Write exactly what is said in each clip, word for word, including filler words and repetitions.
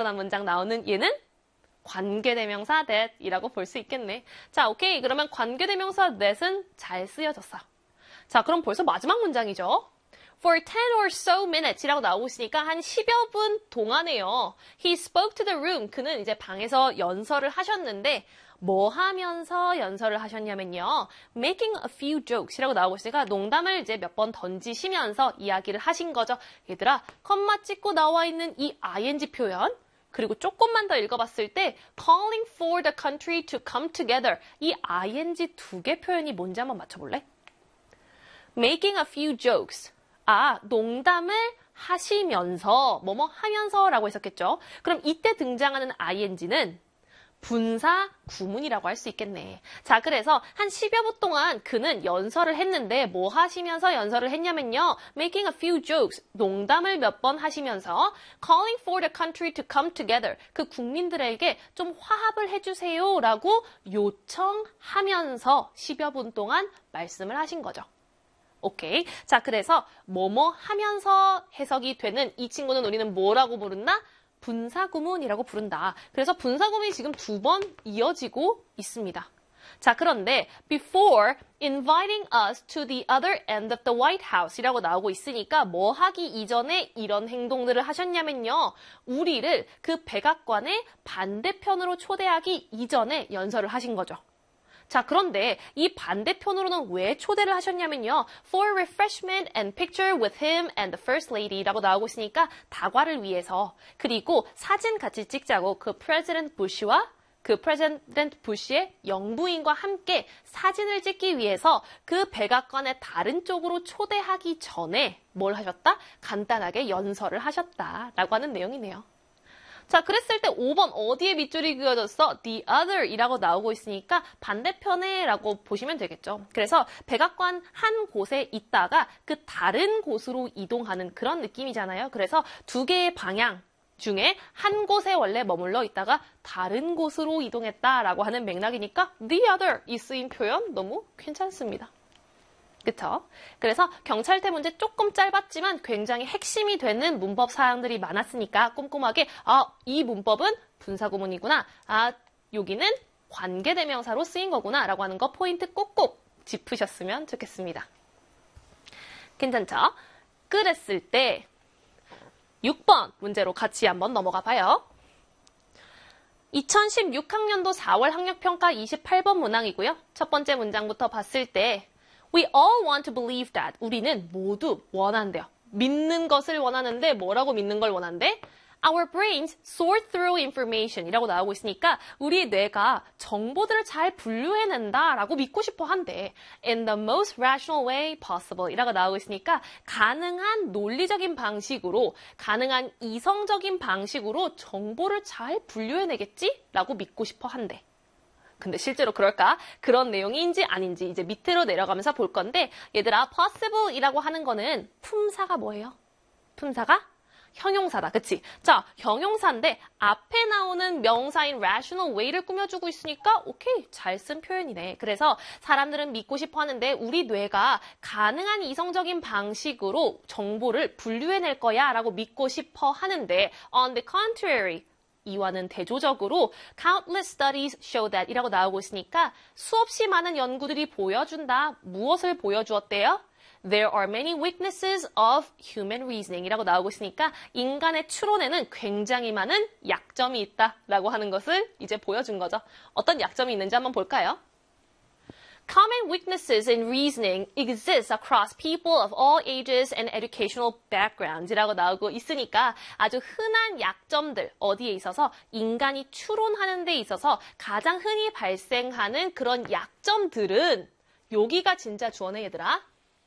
관한 문장 나오는 얘는 관계대명사 that이라고 볼 수 있겠네. 자, 오케이. 그러면 관계대명사 that은 잘 쓰여졌어. 자, 그럼 벌써 마지막 문장이죠. For ten or so minutes 이라고 나오고 있으니까 한 십여 분 동안에요. He spoke to the room. 그는 이제 방에서 연설을 하셨는데 뭐 하면서 연설을 하셨냐면요. Making a few jokes 이라고 나오고 있으니까 농담을 이제 몇 번 던지시면서 이야기를 하신 거죠. 얘들아, 컴마 찍고 나와 있는 이 아이엔지 표현 그리고 조금만 더 읽어봤을 때 calling for the country to come together 이 아이엔지 두 개 표현이 뭔지 한번 맞춰볼래? Making a few jokes 아, 농담을 하시면서 뭐뭐 하면서라고 했었겠죠. 그럼 이때 등장하는 아이엔지는 분사 구문이라고 할 수 있겠네. 자, 그래서 한 십여 분 동안 그는 연설을 했는데 뭐 하시면서 연설을 했냐면요. Making a few jokes, 농담을 몇 번 하시면서 calling for the country to come together, 그 국민들에게 좀 화합을 해주세요 라고 요청하면서 십여 분 동안 말씀을 하신 거죠. 오케이. 자, 그래서 뭐뭐 하면서 해석이 되는 이 친구는 우리는 뭐라고 부른다? 분사구문이라고 부른다. 그래서 분사구문이 지금 두 번 이어지고 있습니다. 자, 그런데 before inviting us to the other end of the White House 이라고 나오고 있으니까 뭐 하기 이전에 이런 행동들을 하셨냐면요. 우리를 그 백악관의 반대편으로 초대하기 이전에 연설을 하신 거죠. 자, 그런데 이 반대편으로는 왜 초대를 하셨냐면요. For refreshment and picture with him and the first lady라고 나오고 있으니까 다과를 위해서 그리고 사진 같이 찍자고 그 President Bush와 그 President Bush의 영부인과 함께 사진을 찍기 위해서 그 백악관의 다른 쪽으로 초대하기 전에 뭘 하셨다? 간단하게 연설을 하셨다라고 하는 내용이네요. 자, 그랬을 때 오 번 어디에 밑줄이 그어졌어? The other 이라고 나오고 있으니까 반대편에 라고 보시면 되겠죠. 그래서 백악관 한 곳에 있다가 그 다른 곳으로 이동하는 그런 느낌이잖아요. 그래서 두 개의 방향 중에 한 곳에 원래 머물러 있다가 다른 곳으로 이동했다라고 하는 맥락이니까 the other 이 쓰인 표현 너무 괜찮습니다. 그쵸? 그래서 경찰대 문제 조금 짧았지만 굉장히 핵심이 되는 문법 사항들이 많았으니까 꼼꼼하게 아, 이 문법은 분사구문이구나. 아, 여기는 관계대명사로 쓰인 거구나 라고 하는 거 포인트 꼭꼭 짚으셨으면 좋겠습니다. 괜찮죠? 그랬을 때 육 번 문제로 같이 한번 넘어가 봐요. 이천십육 학년도 사월 학력평가 이십팔 번 문항이고요. 첫 번째 문장부터 봤을 때 We all want to believe that. 우리는 모두 원한대요. 믿는 것을 원하는데 뭐라고 믿는 걸 원한대? Our brains sort through information 이라고 나오고 있으니까 우리 뇌가 정보들을 잘 분류해낸다 라고 믿고 싶어 한대. In the most rational way possible 이라고 나오고 있으니까 가능한 논리적인 방식으로, 가능한 이성적인 방식으로 정보를 잘 분류해내겠지? 라고 믿고 싶어 한대. 근데 실제로 그럴까? 그런 내용인지 아닌지 이제 밑으로 내려가면서 볼 건데 얘들아 possible 이라고 하는 거는 품사가 뭐예요? 품사가? 형용사다. 그치? 자, 형용사인데 앞에 나오는 명사인 rational way를 꾸며주고 있으니까 오케이, 잘 쓴 표현이네. 그래서 사람들은 믿고 싶어 하는데 우리 뇌가 가능한 이성적인 방식으로 정보를 분류해낼 거야 라고 믿고 싶어 하는데 on the contrary 이와는 대조적으로 countless studies show that 이라고 나오고 있으니까 수없이 많은 연구들이 보여준다. 무엇을 보여주었대요? There are many weaknesses of human reasoning 이라고 나오고 있으니까 인간의 추론에는 굉장히 많은 약점이 있다라고 하는 것을 이제 보여준 거죠. 어떤 약점이 있는지 한번 볼까요? Common weaknesses in reasoning exist across people of all ages and educational backgrounds 이라고 나오고 있으니까 아주 흔한 약점들, 어디에 있어서 인간이 추론하는 데 있어서 가장 흔히 발생하는 그런 약점들은 여기가 진짜 주어네 얘들아.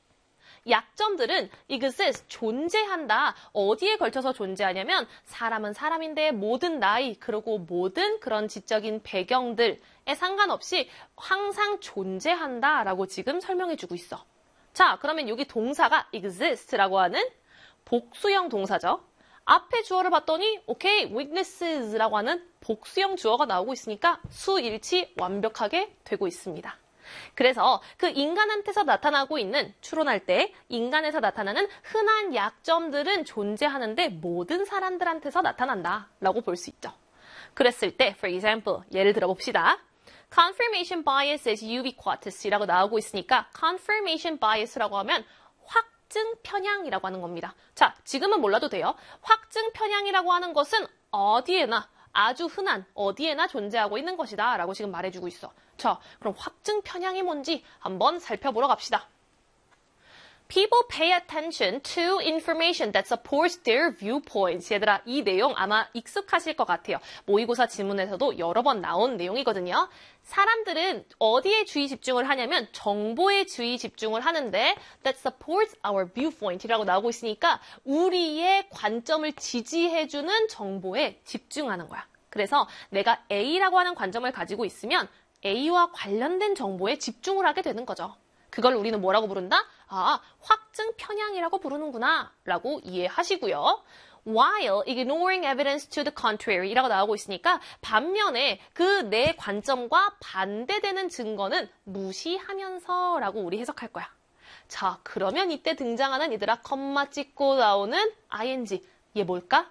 약점들은 exist, 존재한다. 어디에 걸쳐서 존재하냐면 사람은 사람인데 모든 나이 그리고 모든 그런 지적인 배경들에 상관없이 항상 존재한다라고 지금 설명해주고 있어. 자, 그러면 여기 동사가 exist라고 하는 복수형 동사죠. 앞에 주어를 봤더니 오케이, weakness라고 하는 복수형 주어가 나오고 있으니까 수일치 완벽하게 되고 있습니다. 그래서 그 인간한테서 나타나고 있는 추론할 때 인간에서 나타나는 흔한 약점들은 존재하는데 모든 사람들한테서 나타난다 라고 볼 수 있죠. 그랬을 때, for example, 예를 들어 봅시다. confirmation bias is ubiquitous이라고 나오고 있으니까 confirmation bias라고 하면 확증 편향이라고 하는 겁니다. 자, 지금은 몰라도 돼요. 확증 편향이라고 하는 것은 어디에나 아주 흔한 어디에나 존재하고 있는 것이다 라고 지금 말해주고 있어. 자, 그럼 확증 편향이 뭔지 한번 살펴보러 갑시다. People pay attention to information that supports their viewpoints. 얘들아, 이 내용 아마 익숙하실 것 같아요. 모의고사 지문에서도 여러 번 나온 내용이거든요. 사람들은 어디에 주의 집중을 하냐면 정보에 주의 집중을 하는데 that supports our viewpoint이라고 나오고 있으니까 우리의 관점을 지지해주는 정보에 집중하는 거야. 그래서 내가 A라고 하는 관점을 가지고 있으면 A와 관련된 정보에 집중을 하게 되는 거죠. 그걸 우리는 뭐라고 부른다? 아, 확증 편향이라고 부르는구나 라고 이해하시고요. While ignoring evidence to the contrary 이라고 나오고 있으니까 반면에 그 내 관점과 반대되는 증거는 무시하면서 라고 우리 해석할 거야. 자, 그러면 이때 등장하는 이들아 컴마 찍고 나오는 아이엔지. 얘 뭘까?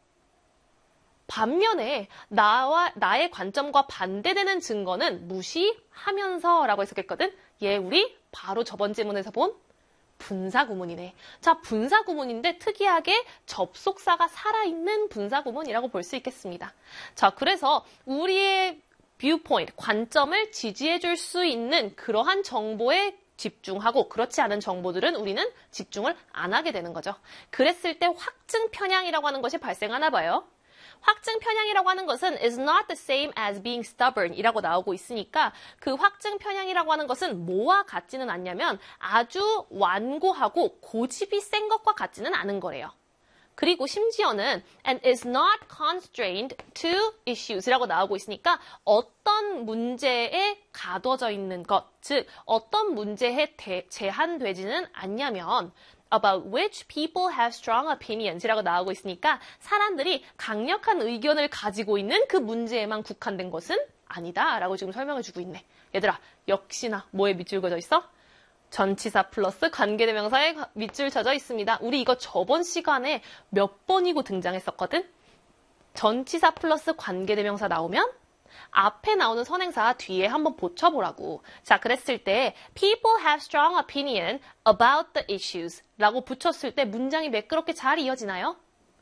반면에 나와 나의 관점과 반대되는 증거는 무시하면서 라고 해석했거든. 얘 우리 바로 저번 지문에서 본 분사구문이네. 자, 분사구문인데 특이하게 접속사가 살아있는 분사구문이라고 볼 수 있겠습니다. 자, 그래서 우리의 viewpoint, 관점을 지지해줄 수 있는 그러한 정보에 집중하고 그렇지 않은 정보들은 우리는 집중을 안 하게 되는 거죠. 그랬을 때 확증 편향이라고 하는 것이 발생하나 봐요. 확증 편향이라고 하는 것은 is not the same as being stubborn 이라고 나오고 있으니까 그 확증 편향이라고 하는 것은 뭐와 같지는 않냐면 아주 완고하고 고집이 센 것과 같지는 않은 거래요. 그리고 심지어는 and is not constrained to issues 이라고 나오고 있으니까 어떤 문제에 가둬져 있는 것, 즉 어떤 문제에 대, 제한되지는 않냐면 about which people have strong opinions 이라고 나오고 있으니까 사람들이 강력한 의견을 가지고 있는 그 문제에만 국한된 것은 아니다 라고 지금 설명을 주고 있네. 얘들아, 역시나 뭐에 밑줄 그어져 있어? 전치사 플러스 관계대명사에 밑줄 쳐져 있습니다. 우리 이거 저번 시간에 몇 번이고 등장했었거든? 전치사 플러스 관계대명사 나오면 앞에 나오는 선행사 뒤에 한번 붙여보라고. 자, 그랬을 때 people have strong opinion about the issues 라고 붙였을 때 문장이 매끄럽게 잘 이어지나요?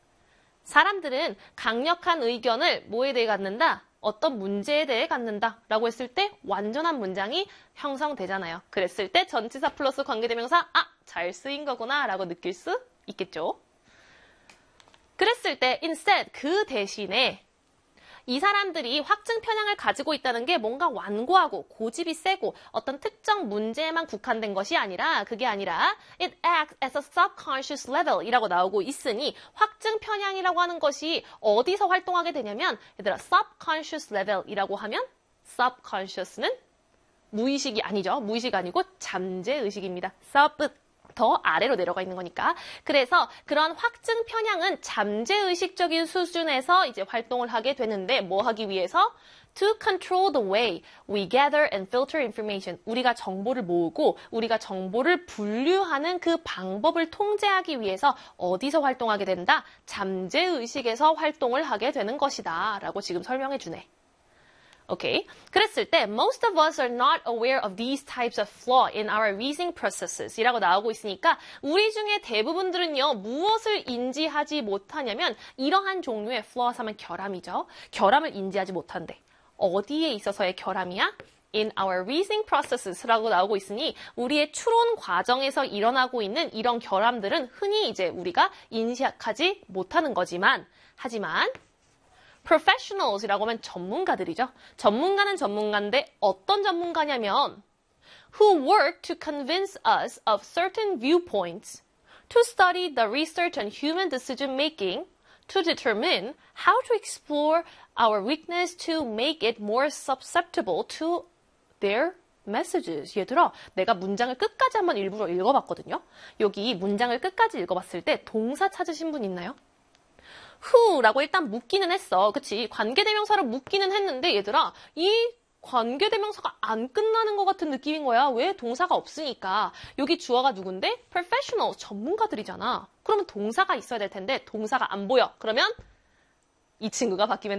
사람들은 강력한 의견을 뭐에 대해 갖는다? 어떤 문제에 대해 갖는다 라고 했을 때 완전한 문장이 형성되잖아요. 그랬을 때 전치사 플러스 관계대명사 아, 잘 쓰인 거구나 라고 느낄 수 있겠죠. 그랬을 때 instead 그 대신에 이 사람들이 확증 편향을 가지고 있다는 게 뭔가 완고하고 고집이 세고 어떤 특정 문제에만 국한된 것이 아니라 그게 아니라 it acts as a subconscious level 이라고 나오고 있으니 확증 편향이라고 하는 것이 어디서 활동하게 되냐면 얘들아 subconscious level 이라고 하면 subconscious는 무의식이 아니죠. 무의식 아니고 잠재의식입니다. sub 더 아래로 내려가 있는 거니까. 그래서 그런 확증 편향은 잠재의식적인 수준에서 이제 활동을 하게 되는데 뭐 하기 위해서? To control the way we gather and filter information. 우리가 정보를 모으고 우리가 정보를 분류하는 그 방법을 통제하기 위해서 어디서 활동하게 된다? 잠재의식에서 활동을 하게 되는 것이다 라고 지금 설명해 주네. 오케이. 그랬을 때 most of us are not aware of these types of flaw in our reasoning processes 이라고 나오고 있으니까 우리 중에 대부분들은요. 무엇을 인지하지 못하냐면 이러한 종류의 flaw 하면 결함이죠. 결함을 인지하지 못한대. 어디에 있어서의 결함이야? In our reasoning processes라고 나오고 있으니 우리의 추론 과정에서 일어나고 있는 이런 결함들은 흔히 이제 우리가 인식하지 못하는 거지만 하지만 professionals이라고 하면 전문가들이죠. 전문가는 전문가인데 어떤 전문가냐면 who work to convince us of certain viewpoints, to study the research on human decision making, to determine how to explore our weakness to make it more susceptible to their messages. 얘들아, 내가 문장을 끝까지 한번 일부러 읽어봤거든요. 여기 문장을 끝까지 읽어봤을 때 동사 찾으신 분 있나요? who라고 일단 묻기는 했어. 그치? 관계대명사로 묻기는 했는데 얘들아 이 관계대명사가 안 끝나는 것 같은 느낌인 거야. 왜? 동사가 없으니까. 여기 주어가 누군데? professional, 전문가들이잖아. 그러면 동사가 있어야 될 텐데 동사가 안 보여. 그러면 이 친구가 바뀌면